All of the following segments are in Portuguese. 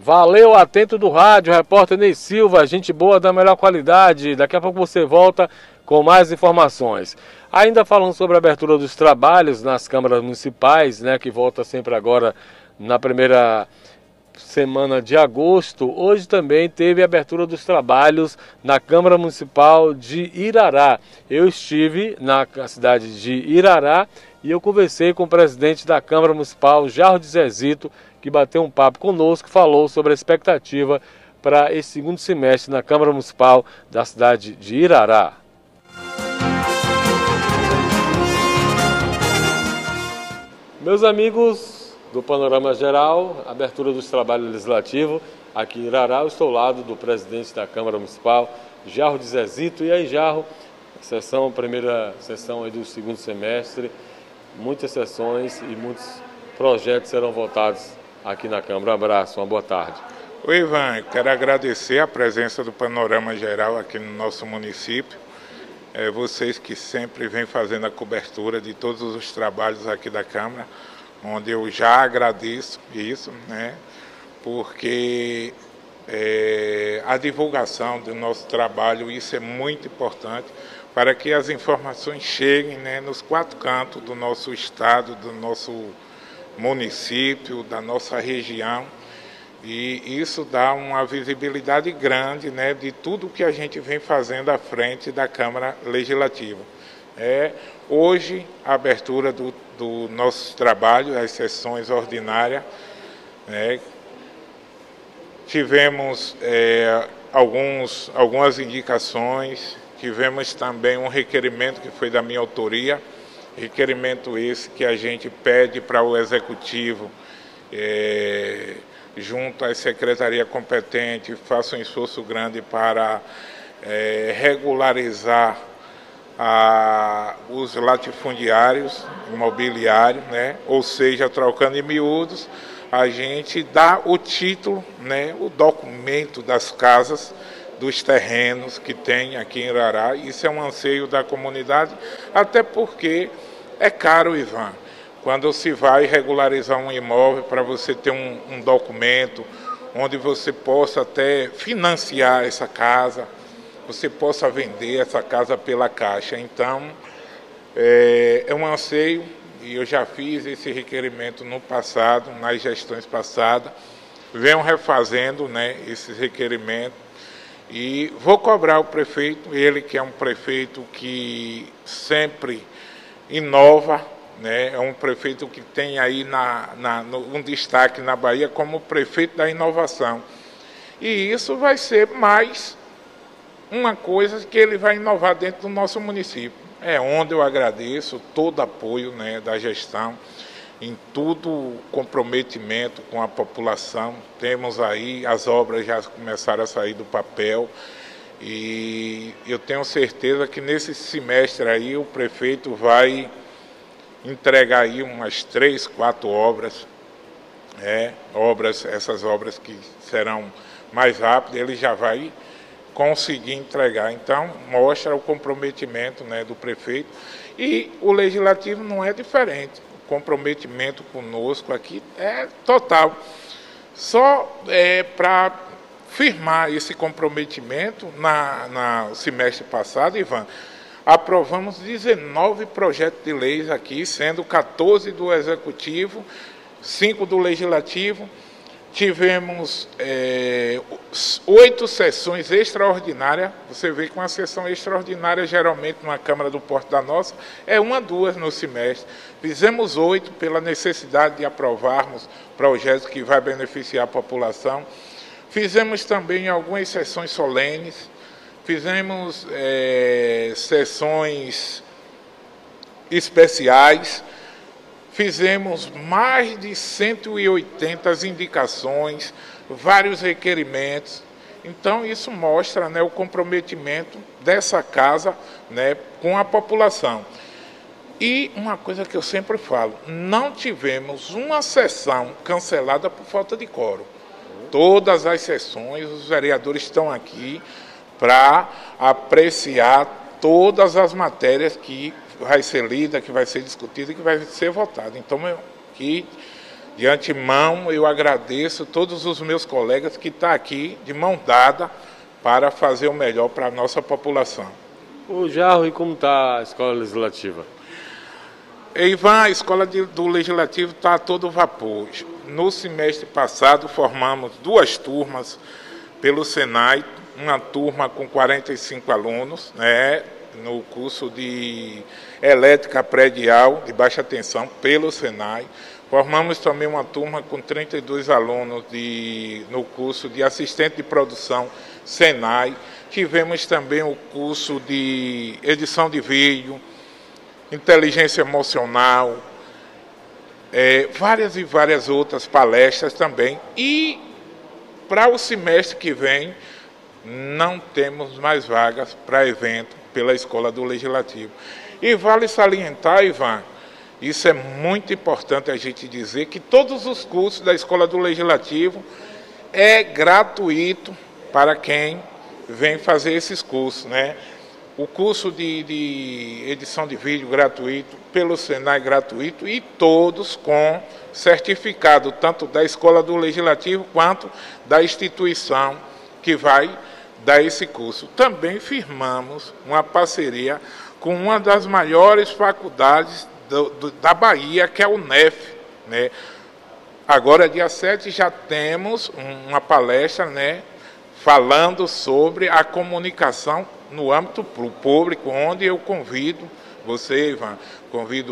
Valeu, atento do rádio, repórter Ney Silva, gente boa da melhor qualidade. Daqui a pouco você volta com mais informações. Ainda falando sobre a abertura dos trabalhos nas câmaras municipais, né, que volta sempre agora na primeira semana de agosto, hoje também teve a abertura dos trabalhos na Câmara Municipal de Irará. Eu estive na cidade de Irará e eu conversei com o presidente da Câmara Municipal, Jarro de Zezito, que bateu um papo conosco, falou sobre a expectativa para esse segundo semestre na Câmara Municipal da cidade de Irará. Meus amigos do Panorama Geral, abertura dos trabalhos legislativos aqui em Irará, eu estou ao lado do presidente da Câmara Municipal, Jarro de Zezito. E aí, Jarro, primeira sessão aí do segundo semestre, muitas sessões e muitos projetos serão votados aqui na Câmara. Um abraço, uma boa tarde. Oi, Ivan, eu quero agradecer a presença do Panorama Geral aqui no nosso município. Vocês que sempre vêm fazendo a cobertura de todos os trabalhos aqui da Câmara, onde eu já agradeço isso, né? Porque a divulgação do nosso trabalho, isso é muito importante para que as informações cheguem, né, nos quatro cantos do nosso estado, do nosso município, da nossa região, e isso dá uma visibilidade grande, né, de tudo que a gente vem fazendo à frente da Câmara Legislativa. Hoje, a abertura do nosso trabalho, as sessões ordinárias, né, tivemos algumas indicações, tivemos também um requerimento que foi da minha autoria, requerimento esse que a gente pede para o Executivo, junto à Secretaria competente, faça um esforço grande para regularizar os latifundiários imobiliários, né? Ou seja, trocando em miúdos, a gente dá o título, né? O documento das casas, dos terrenos que tem aqui em Irará. Isso é um anseio da comunidade, até porque é caro, Ivan. Quando se vai regularizar um imóvel, para você ter um documento onde você possa até financiar essa casa, você possa vender essa casa pela Caixa. Então, é um anseio, e eu já fiz esse requerimento no passado, nas gestões passadas, venho refazendo, né, esses requerimentos, e vou cobrar o prefeito, ele que é um prefeito que sempre inova, né, é um prefeito que tem aí um destaque na Bahia como prefeito da inovação. E isso vai ser mais uma coisa que ele vai inovar dentro do nosso município. É onde eu agradeço todo o apoio, né, da gestão, em tudo comprometimento com a população. Temos aí, as obras já começaram a sair do papel, e eu tenho certeza que nesse semestre aí o prefeito vai entregar aí umas 3, 4 obras, essas obras que serão mais rápidas, ele já vai conseguir entregar. Então, mostra o comprometimento, né, do prefeito, e o Legislativo não é diferente. O comprometimento conosco aqui é total. Só para firmar esse comprometimento, no semestre passado, Ivan, aprovamos 19 projetos de leis aqui, sendo 14 do Executivo, 5 do Legislativo. Tivemos 8 sessões extraordinárias. Você vê que uma sessão extraordinária, geralmente, numa Câmara do porte da nossa, é 1 a 2 no semestre. Fizemos 8 pela necessidade de aprovarmos projetos que vão beneficiar a população. Fizemos também algumas sessões solenes. Fizemos sessões especiais. Fizemos mais de 180 indicações, vários requerimentos. Então, isso mostra, né, o comprometimento dessa casa, né, com a população. E uma coisa que eu sempre falo, não tivemos uma sessão cancelada por falta de quórum. Todas as sessões, os vereadores estão aqui para apreciar todas as matérias que vai ser lida, que vai ser discutida e que vai ser votada. Então, que De antemão, eu agradeço todos os meus colegas que estão aqui de mão dada para fazer o melhor para a nossa população. Ô Jarro, e como está a Escola Legislativa? Ivan, a Escola do Legislativo está a todo vapor. No semestre passado, formamos 2 turmas pelo Senai, uma turma com 45 alunos, né, no curso de elétrica predial de baixa tensão pelo Senai. Formamos também uma turma com 32 alunos no curso de assistente de produção Senai. Tivemos também o curso de edição de vídeo, inteligência emocional, várias e várias outras palestras também. E para o semestre que vem, não temos mais vagas para evento pela Escola do Legislativo. E vale salientar, Ivan, isso é muito importante a gente dizer, que todos os cursos da Escola do Legislativo é gratuito para quem vem fazer esses cursos, né? O curso de edição de vídeo gratuito, pelo Senai gratuito, e todos com certificado, tanto da Escola do Legislativo quanto da instituição que vai dar esse curso. Também firmamos uma parceria com uma das maiores faculdades da Bahia, que é o UNEF, né? Agora, dia 7, já temos uma palestra, né, falando sobre a comunicação no âmbito público, onde eu convido você, Ivan, convido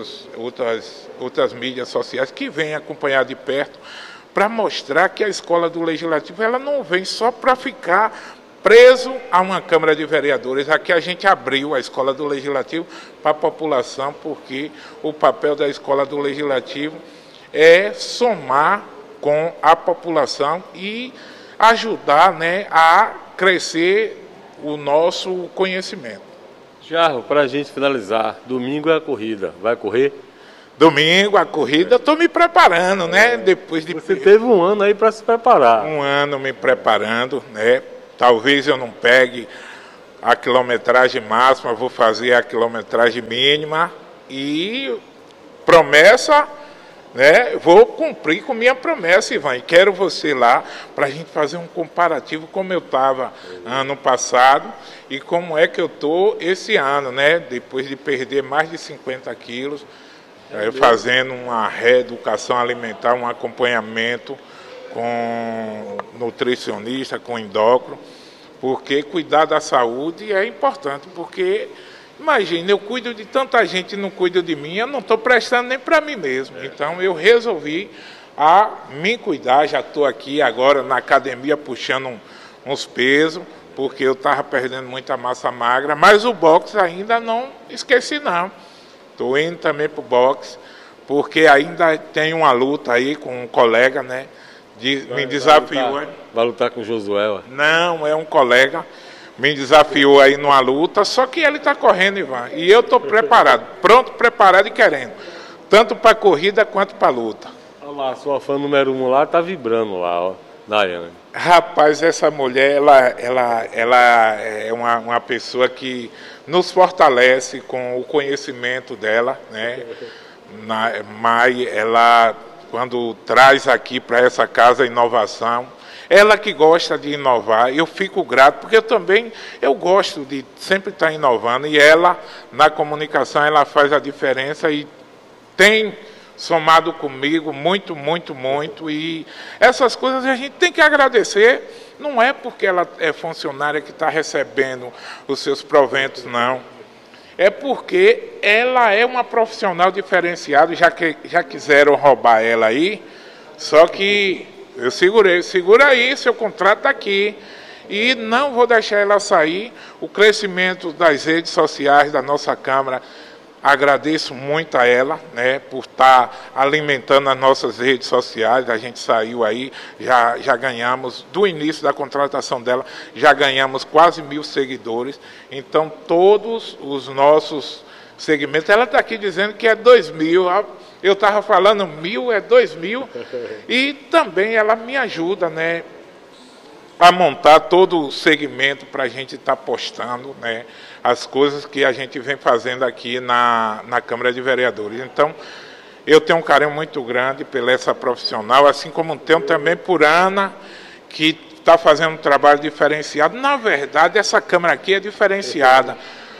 outras mídias sociais que venham acompanhar de perto, para mostrar que a Escola do Legislativo ela não vem só para ficar preso a uma Câmara de Vereadores. Aqui a gente abriu a Escola do Legislativo para a população, porque o papel da Escola do Legislativo é somar com a população e ajudar, né, a crescer o nosso conhecimento. Jarro, para a gente finalizar, domingo é a corrida, vai correr? Domingo, a corrida, estou me preparando, né? Depois de... Você teve um ano aí para se preparar. Um ano me preparando, né? Talvez eu não pegue a quilometragem máxima, vou fazer a quilometragem mínima e promessa, né? Vou cumprir com minha promessa, Ivan. E quero você lá para a gente fazer um comparativo como eu estava ano passado e como é que eu estou esse ano, né? Depois de perder mais de 50 quilos, fazendo uma reeducação alimentar, um acompanhamento com nutricionista, com endócrino, porque cuidar da saúde é importante, porque, imagina, eu cuido de tanta gente e não cuido de mim, eu não estou prestando nem para mim mesmo. Então eu resolvi me cuidar, já estou aqui agora na academia puxando uns pesos, porque eu estava perdendo muita massa magra, mas o boxe ainda não esqueci não. Estou indo também para o boxe, porque ainda tem uma luta aí com um colega, né? Me desafiou. Vai lutar com o Josué? Não, é um colega, me desafiou aí numa luta, só que ele está correndo, Ivan. E eu estou preparado, pronto, preparado e querendo. Tanto para a corrida quanto para a luta. Olha lá, sua fã número 1 lá está vibrando lá, ó, Daiane. Rapaz, essa mulher, ela é uma pessoa que nos fortalece com o conhecimento dela, né? Mas ela, quando traz aqui para essa casa inovação, ela que gosta de inovar, eu fico grato, porque eu gosto de sempre estar inovando, e ela, na comunicação, ela faz a diferença e tem somado comigo muito, muito, muito, e essas coisas a gente tem que agradecer, não é porque ela é funcionária que está recebendo os seus proventos, não. É porque ela é uma profissional diferenciada, já quiseram roubar ela aí, só que eu segura aí, seu contrato está aqui, e não vou deixar ela sair. O crescimento das redes sociais da nossa Câmara, agradeço muito a ela, né, por estar alimentando as nossas redes sociais. A gente saiu aí, já ganhamos, do início da contratação dela, já ganhamos quase 1.000 seguidores. Então, todos os nossos segmentos, ela está aqui dizendo que é 2.000, eu estava falando 1.000, é 2.000, e também ela me ajuda, né, a montar todo o segmento para a gente estar postando, né, as coisas que a gente vem fazendo aqui na Câmara de Vereadores. Então, Eu tenho um carinho muito grande pela essa profissional, assim como tenho também por Ana, que está fazendo um trabalho diferenciado. Na verdade, essa Câmara aqui é diferenciada.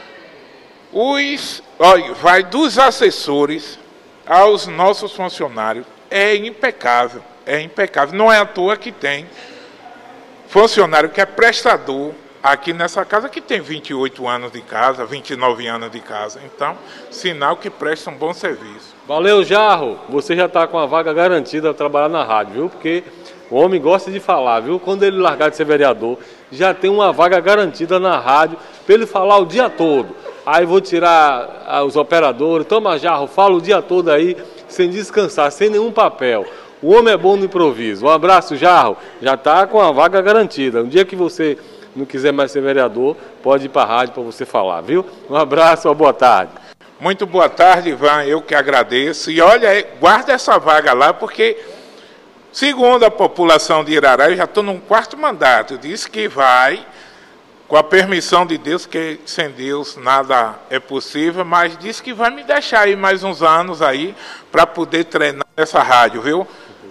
Vai dos assessores aos nossos funcionários. É impecável, é impecável. Não é à toa que tem funcionário que é prestador aqui nessa casa, que tem 28 anos de casa, 29 anos de casa. Então, sinal que presta um bom serviço. Valeu, Jarro. Você já está com a vaga garantida para trabalhar na rádio, viu? Porque o homem gosta de falar, viu? Quando ele largar de ser vereador, já tem uma vaga garantida na rádio para ele falar o dia todo. Aí vou tirar os operadores. Toma, Jarro, fala o dia todo aí, sem descansar, sem nenhum papel. O homem é bom no improviso. Um abraço, Jarro. Já está com a vaga garantida. Um dia que você não quiser mais ser vereador, pode ir para a rádio para você falar, viu? Um abraço, uma boa tarde. Muito boa tarde, Ivan. Eu que agradeço. E olha, guarda essa vaga lá, porque, segundo a população de Irará, eu já estou num 4º mandato. Diz que vai, com a permissão de Deus, que sem Deus nada é possível, mas diz que vai me deixar aí mais uns anos aí para poder treinar essa rádio, viu?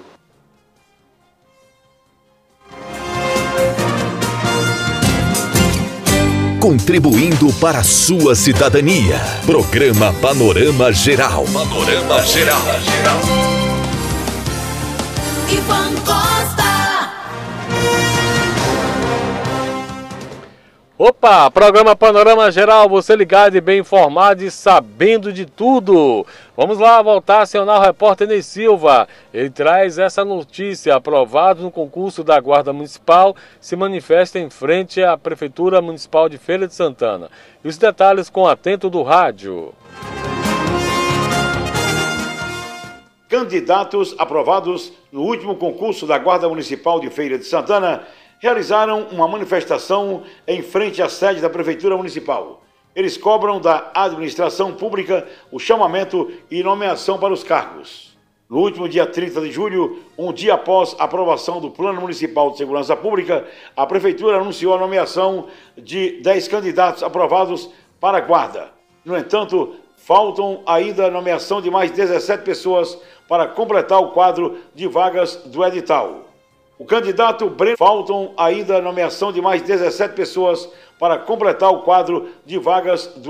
Contribuindo para a sua cidadania. Programa Panorama Geral. Panorama Geral. Ivan Costa. Opa, programa Panorama Geral, você ligado e bem informado e sabendo de tudo. Vamos lá voltar a acionar o repórter Ney Silva. Ele traz essa notícia: aprovado no concurso da Guarda Municipal, se manifesta em frente à Prefeitura Municipal de Feira de Santana. E os detalhes com Atento do Rádio. Candidatos aprovados no último concurso da Guarda Municipal de Feira de Santana realizaram uma manifestação em frente à sede da Prefeitura Municipal. Eles cobram da administração pública o chamamento e nomeação para os cargos. No último dia 30 de julho, um dia após a aprovação do Plano Municipal de Segurança Pública, a Prefeitura anunciou a nomeação de 10 candidatos aprovados para a Guarda. No entanto, faltam ainda a nomeação de mais 17 pessoas para completar o quadro de vagas do edital. O candidato Breno, faltam ainda a nomeação de mais 17 pessoas para completar o quadro de vagas do